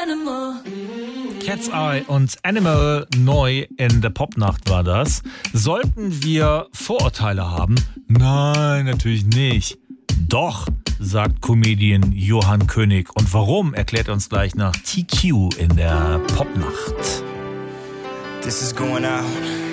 Cat's Eye und Animal, neu in der Popnacht war das. Sollten wir Vorurteile haben? Nein, natürlich nicht. Doch, sagt Comedian Johann König. Und warum, erklärt er uns gleich nach TQ in der Popnacht. This is going out